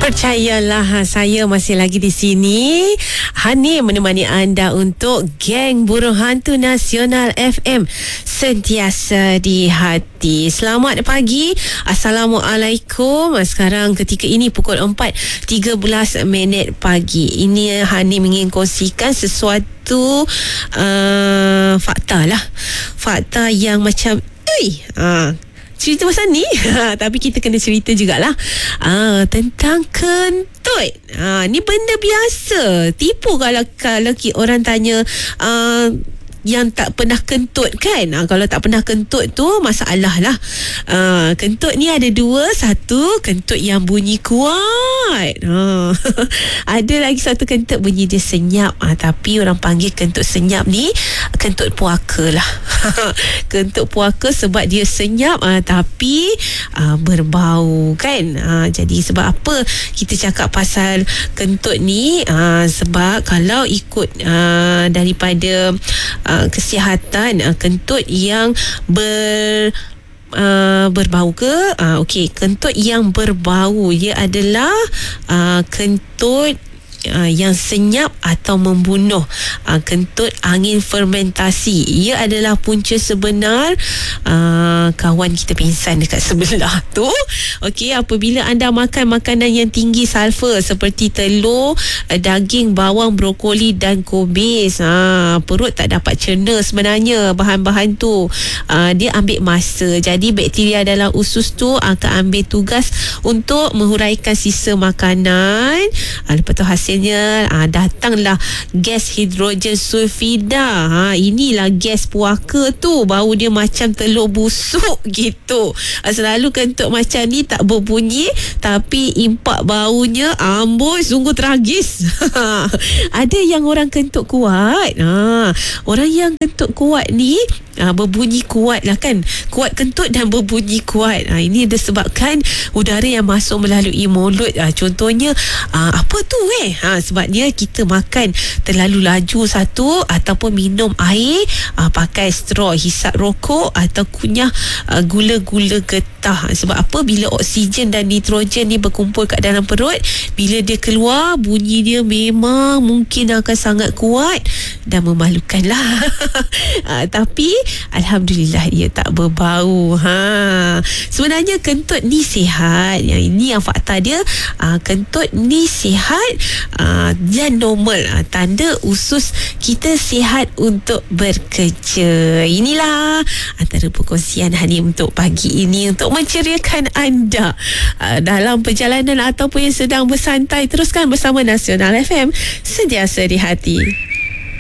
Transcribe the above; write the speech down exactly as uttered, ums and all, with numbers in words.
Percayalah, saya masih lagi di sini. Hani menemani anda untuk Geng Burung Hantu Nasional F M, sentiasa di hati. Selamat pagi, Assalamualaikum. Sekarang ketika ini pukul empat tiga belas minit pagi. Ini Hani ingin kongsikan sesuatu uh, fakta lah. Fakta yang macam Ui, uh, cerita pasal ni tapi kita kena cerita jugalah ah, tentang kentut. ah, Ni benda biasa. Tipu kalau kalau orang tanya ah, yang tak pernah kentut kan. ha, Kalau tak pernah kentut tu masalah lah. ha, Kentut ni ada dua. Satu, kentut yang bunyi kuat. ha. Ada lagi satu kentut bunyi dia senyap. ha, Tapi orang panggil kentut senyap ni kentut puaka lah. Kentut puaka sebab dia senyap ha, tapi ha, berbau kan. ha, Jadi sebab apa kita cakap pasal kentut ni? ha, Sebab kalau ikut ha, daripada ha, kesihatan, uh, kentut yang ber Uh, berbau ke? Uh, Okey, kentut yang berbau ia adalah uh, kentut Uh, yang senyap atau membunuh. uh, Kentut angin fermentasi. Ia adalah punca sebenar uh, kawan kita pingsan dekat sebelah tu. Okey, apabila anda makan makanan yang tinggi sulfur seperti telur, uh, daging, bawang, brokoli dan kubis, uh, perut tak dapat cerna sebenarnya bahan-bahan tu. uh, Dia ambil masa. Jadi bakteria dalam usus tu akan ambil tugas untuk menguraikan sisa makanan. uh, Lepas tu hasil Hasilnya ah, datanglah gas hidrogen sulfida. ha, Inilah gas puaka tu. Bau dia macam telur busuk gitu. ah, Selalu kentut macam ni tak berbunyi, tapi impak baunya amboi, sungguh tragis. Ada yang orang kentut kuat. ha, Orang yang kentut kuat ni Ha, berbunyi kuat lah kan. Kuat kentut dan berbunyi kuat. ha, Ini disebabkan udara yang masuk melalui mulut. ha, Contohnya ha, apa tu eh ha, Sebabnya kita makan terlalu laju satu, ataupun minum air, ha, pakai straw, hisap rokok atau kunyah ha, gula-gula getah. ha, Sebab apa? Bila oksigen dan nitrogen ni berkumpul kat dalam perut, bila dia keluar, bunyi dia memang mungkin akan sangat kuat dan memalukan lah. ha, Tapi alhamdulillah dia tak berbau. ha. Sebenarnya kentut ni sihat. Yang ini yang fakta dia. ha, Kentut ni sihat ha, dan normal. ha, Tanda usus kita sihat untuk bekerja. Inilah antara perkongsian Hani untuk pagi ini, untuk menceriakan anda ha, dalam perjalanan ataupun yang sedang bersantai. Teruskan bersama Nasional F M, sentiasa di hati.